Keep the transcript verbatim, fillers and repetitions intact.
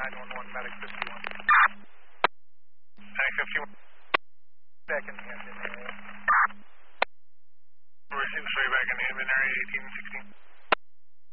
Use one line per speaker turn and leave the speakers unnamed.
nine one one, Medic fifty-one. Medic fifty-one. Back in the Hampton area.
We're seeing the back in the Hampton area, eighteen sixteen.